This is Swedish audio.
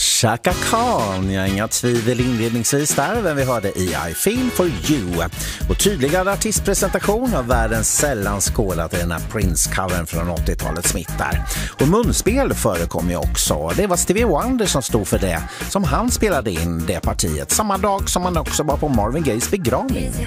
Chaka Khan, jag har inga tvivel inledningsvis där vem vi hörde i I Feel For You. Och tydligare artistpresentation av världens sällan skådat i den här Prince-covern från 80-talet smittar. Och munspel förekom ju också. Det var Stevie Wonder som stod för det, som han spelade in det partiet samma dag som han också var på Marvin Gayes begravning.